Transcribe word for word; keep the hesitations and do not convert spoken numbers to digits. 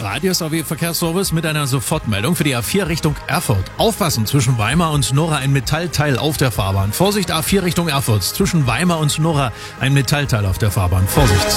Radius A W Verkehrsservice mit einer Sofortmeldung für die A vier Richtung Erfurt. Aufpassen, zwischen Weimar und Nora ein Metallteil auf der Fahrbahn. Vorsicht, A vier Richtung Erfurt. Zwischen Weimar und Nora ein Metallteil auf der Fahrbahn. Vorsicht.